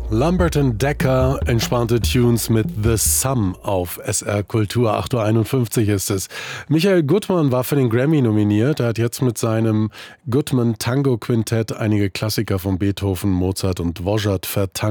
Lambert & Decker, entspannte Tunes mit The Sum auf SR Kultur. 8:51 Uhr ist es. Michael Gutmann war für den Grammy nominiert. Er hat jetzt mit seinem Gutmann Tango Quintett einige Klassiker von Beethoven, Mozart und Dvořák vertanzt.